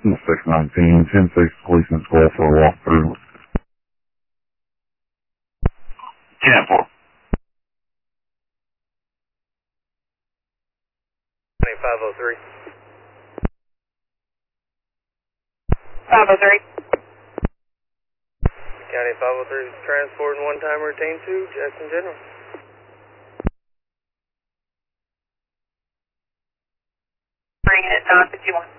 619, 10-6 policeman's call for a walkthrough. 10-4. 503. 503. County 503 is transporting one-time routine to Jackson General. Bring it at 951.